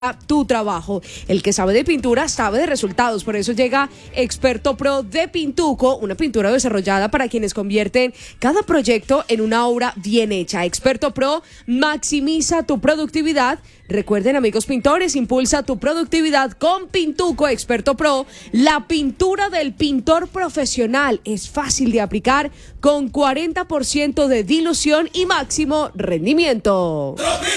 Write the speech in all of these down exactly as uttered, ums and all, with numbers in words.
tu trabajo. El que sabe de pintura sabe de resultados. Por eso llega Experto Pro de Pintuco, una pintura desarrollada para quienes convierten cada proyecto en una obra bien hecha. Experto Pro maximiza tu productividad. Recuerden, amigos pintores, impulsa tu productividad con Pintuco Experto Pro. La pintura del pintor profesional es fácil de aplicar con cuarenta por ciento de dilución y máximo rendimiento.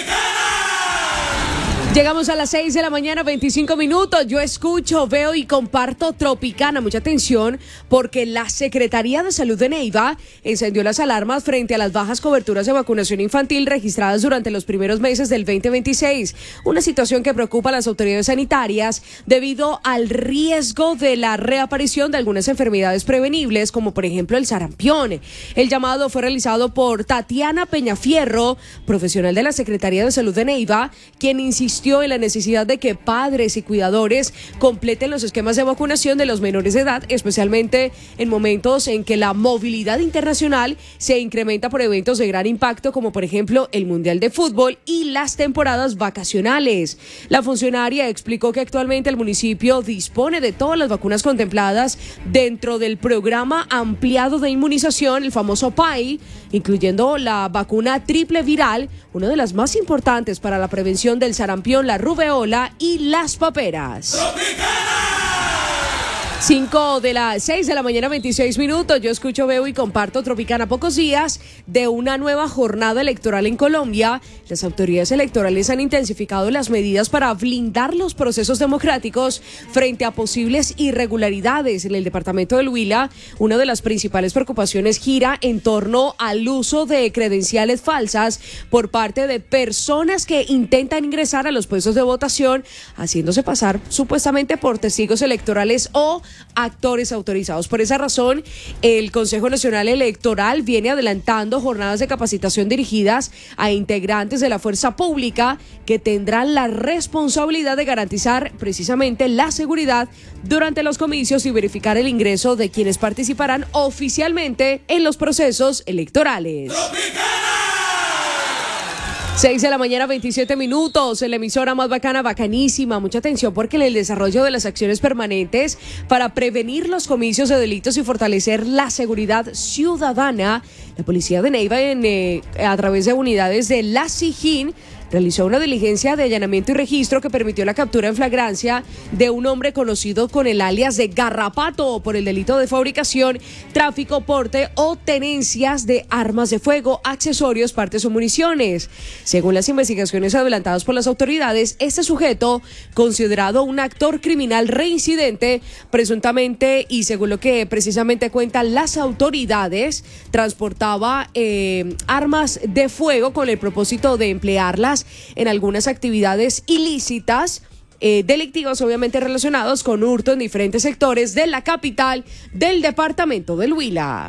Llegamos a las seis de la mañana, veinticinco minutos. Yo escucho, veo y comparto Tropicana. Mucha atención porque la Secretaría de Salud de Neiva encendió las alarmas frente a las bajas coberturas de vacunación infantil registradas durante los primeros meses del veinte veintiséis. Una situación que preocupa a las autoridades sanitarias debido al riesgo de la reaparición de algunas enfermedades prevenibles, como por ejemplo el sarampión. El llamado fue realizado por Tatiana Peñafierro, profesional de la Secretaría de Salud de Neiva, quien insistió en la necesidad de que padres y cuidadores completen los esquemas de vacunación de los menores de edad, especialmente en momentos en que la movilidad internacional se incrementa por eventos de gran impacto, como por ejemplo el Mundial de Fútbol y las temporadas vacacionales. La funcionaria explicó que actualmente el municipio dispone de todas las vacunas contempladas dentro del programa ampliado de inmunización, el famoso P A I, incluyendo la vacuna triple viral, una de las más importantes para la prevención del sarampión, la rubeola y las paperas. cinco de las seis de la mañana, veintiséis minutos. Yo escucho, veo y comparto Tropicana. Pocos días de una nueva jornada electoral en Colombia, las autoridades electorales han intensificado las medidas para blindar los procesos democráticos frente a posibles irregularidades. En el departamento del Huila, una de las principales preocupaciones gira en torno al uso de credenciales falsas por parte de personas que intentan ingresar a los puestos de votación, haciéndose pasar supuestamente por testigos electorales o actores autorizados. Por esa razón, el Consejo Nacional Electoral viene adelantando jornadas de capacitación dirigidas a integrantes de la fuerza pública que tendrán la responsabilidad de garantizar precisamente la seguridad durante los comicios y verificar el ingreso de quienes participarán oficialmente en los procesos electorales. seis de la mañana, veintisiete minutos, en la emisora más bacana, bacanísima. Mucha atención porque en el desarrollo de las acciones permanentes para prevenir los comicios de delitos y fortalecer la seguridad ciudadana, la Policía de Neiva, en, eh, a través de unidades de la SIJIN, realizó una diligencia de allanamiento y registro que permitió la captura en flagrancia de un hombre conocido con el alias de Garrapato por el delito de fabricación, tráfico, porte o tenencias de armas de fuego, accesorios, partes o municiones. Según las investigaciones adelantadas por las autoridades, este sujeto, considerado un actor criminal reincidente, presuntamente y según lo que precisamente cuentan las autoridades, transportaba eh, armas de fuego con el propósito de emplearlas en algunas actividades ilícitas, eh, delictivas, obviamente relacionados con hurto en diferentes sectores de la capital del departamento del Huila.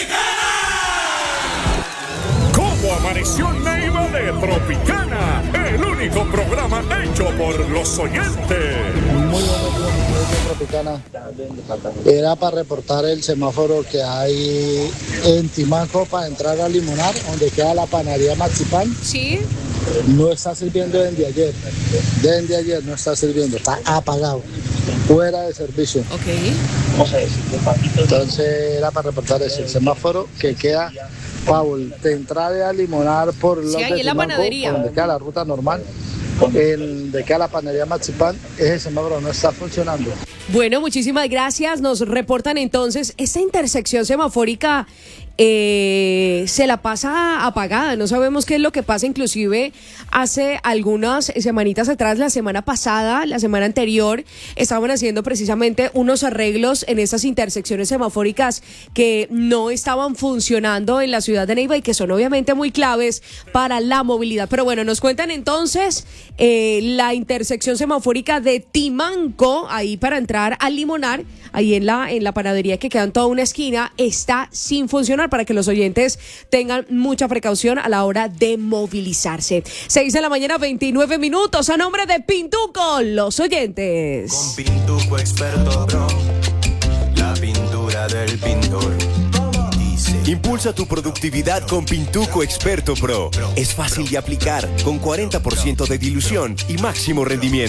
¿Cómo amaneció Neiva de Tropicana? El único programa hecho por los oyentes. Muy buenos Tropicana. Era para reportar el semáforo que hay en Timaco para entrar a Limonar, donde queda la panadería Maxipán. Sí. No está sirviendo desde ayer. Desde ayer no está sirviendo, está apagado, fuera de servicio. Ok. Entonces era para reportar eso, el semáforo que queda Paul, de entrada a Limonar por sí, los ahí de en la Timaco, panadería, donde queda la ruta normal. El de queda la panadería Maxipán, ese semáforo no está funcionando. Bueno, muchísimas gracias. Nos reportan entonces esta intersección semafórica. Eh, se la pasa apagada, no sabemos qué es lo que pasa. Inclusive hace algunas semanitas atrás, la semana pasada, la semana anterior, estaban haciendo precisamente unos arreglos en estas intersecciones semafóricas que no estaban funcionando en la ciudad de Neiva y que son obviamente muy claves para la movilidad. Pero bueno, nos cuentan entonces eh, la intersección semafórica de Timanco, ahí para entrar a Limonar, ahí en la, en la panadería que queda en toda una esquina, está sin funcionar, para que los oyentes tengan mucha precaución a la hora de movilizarse. seis de la mañana, veintinueve minutos, a nombre de Pintuco, los oyentes. Con Pintuco Experto Pro, la pintura del pintor. Dice. Impulsa tu productividad con Pintuco Experto Pro. Es fácil de aplicar, con cuarenta por ciento de dilución y máximo rendimiento.